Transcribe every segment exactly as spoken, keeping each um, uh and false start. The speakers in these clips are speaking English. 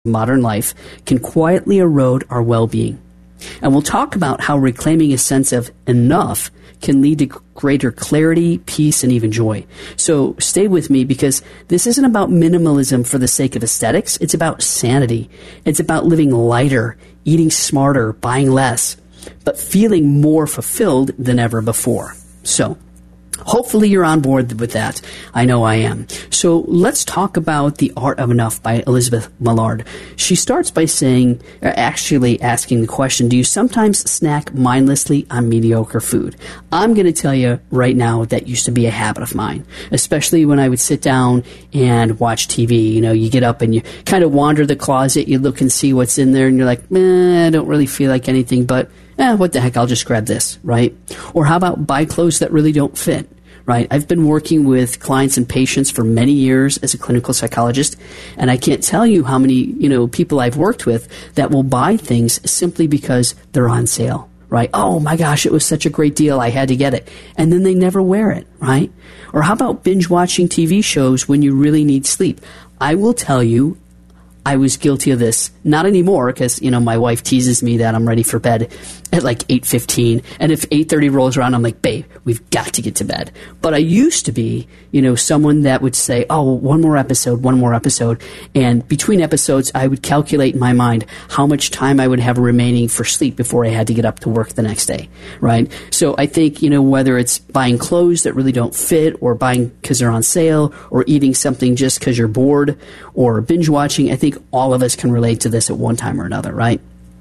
modern life can quietly erode our well-being. And we'll talk about how reclaiming a sense of enough can lead to greater clarity, peace, and even joy. So stay with me, because this isn't about minimalism for the sake of aesthetics. It's about sanity. It's about living lighter, eating smarter, buying less, but feeling more fulfilled than ever before. So hopefully you're on board with that. I know I am. So let's talk about The Art of Enough by Elizabeth Millard. She starts by saying, actually asking the question, do you sometimes snack mindlessly on mediocre food? I'm going to tell you right now that used to be a habit of mine, especially when I would sit down and watch T V. You know, you get up and you kind of wander the closet, you look and see what's in there, and you're like, eh, I don't really feel like anything, but eh, what the heck, I'll just grab this, right? Or how about buy clothes that really don't fit, right? I've been working with clients and patients for many years as a clinical psychologist, and I can't tell you how many, you know, people I've worked with that will buy things simply because they're on sale, right? Oh my gosh, it was such a great deal, I had to get it. And then they never wear it, right? Or how about binge watching T V shows when you really need sleep? I will tell you, I was guilty of this. Not anymore, because, you know, my wife teases me that I'm ready for bed at like eight fifteen. And if eight thirty rolls around, I'm like, babe, we've got to get to bed. But I used to be, you know, someone that would say, oh, one more episode, one more episode. And between episodes, I would calculate in my mind how much time I would have remaining for sleep before I had to get up to work the next day, right? So I think, you know, whether it's buying clothes that really don't fit, or buying because they're on sale, or eating something just because you're bored, or binge watching, I think all of us can relate to this at one time or another, right?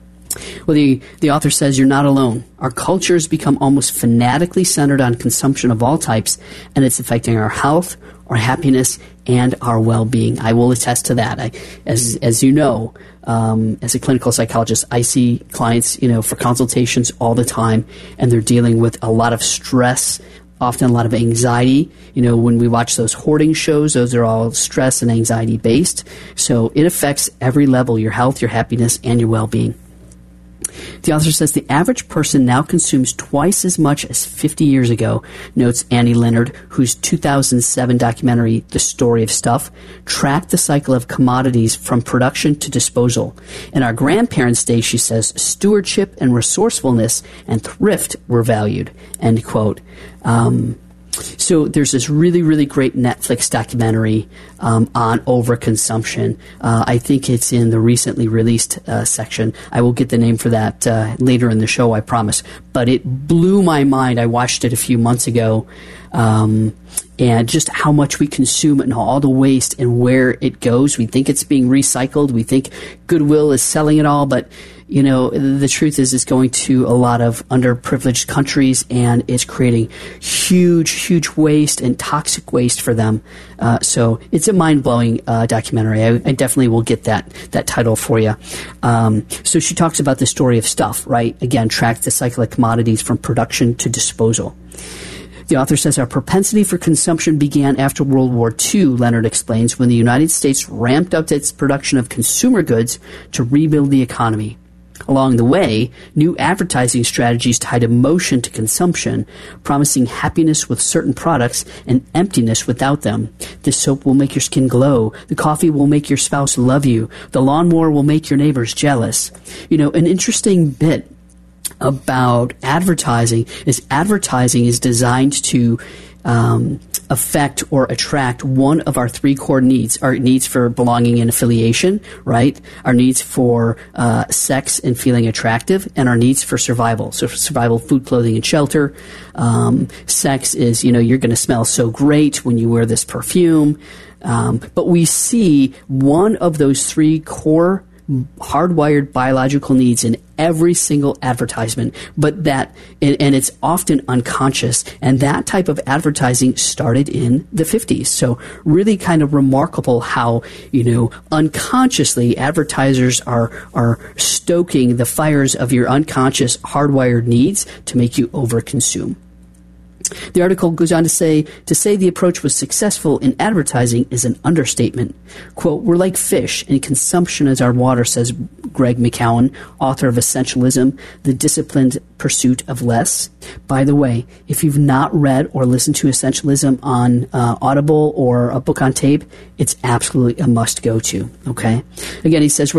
Well, the, the author says you're not alone. Our culture has become almost fanatically centered on consumption of all types, and it's affecting our health, our happiness, and our well-being. I will attest to that. I, as as you know, um, as a clinical psychologist, I see clients, you know, for consultations all the time, and they're dealing with a lot of stress, often a lot of anxiety. You know, when we watch those hoarding shows, those are all stress and anxiety based. So it affects every level, your health, your happiness, and your well-being. The author says the average person now consumes twice as much as fifty years ago, notes Annie Leonard, whose two thousand seven documentary, The Story of Stuff, tracked the cycle of commodities from production to disposal. In our grandparents' day, she says, stewardship and resourcefulness and thrift were valued, end quote. Um, So there's this really, really great Netflix documentary um, on overconsumption. Uh, I think it's in the recently released uh, section. I will get the name for that uh, later in the show, I promise. But it blew my mind. I watched it a few months ago. Um, and just how much we consume and all the waste and where it goes. We think it's being recycled. We think Goodwill is selling it all, but you know, the truth is it's going to a lot of underprivileged countries, and it's creating huge, huge waste and toxic waste for them. Uh, so it's a mind-blowing uh, documentary. I, I definitely will get that that title for you. Um, so she talks about the story of stuff, right? Again, tracks the cycle of commodities from production to disposal. The author says our propensity for consumption began after World War Two, Leonard explains, when the United States ramped up its production of consumer goods to rebuild the economy. Along the way, new advertising strategies tied emotion to consumption, promising happiness with certain products and emptiness without them. The soap will make your skin glow. The coffee will make your spouse love you. The lawnmower will make your neighbors jealous. You know, an interesting bit about advertising is advertising is designed to um, affect or attract one of our three core needs, our needs for belonging and affiliation, right? Our needs for uh, sex and feeling attractive, and our needs for survival. So for survival, food, clothing, and shelter. Um, sex is, you know, you're going to smell so great when you wear this perfume. Um, but we see one of those three core hardwired biological needs in every single advertisement, but that, and it's often unconscious, and that type of advertising started in the fifties. So really kind of remarkable how, you know, unconsciously advertisers are, are stoking the fires of your unconscious hardwired needs to make you overconsume. The article goes on to say, to say the approach was successful in advertising is an understatement. Quote, we're like fish, and consumption is our water, says Greg McKeown, author of Essentialism, The Disciplined Pursuit of Less. By the way, if you've not read or listened to Essentialism on uh, Audible or a book on tape, it's absolutely a must go to, okay? Again, he says,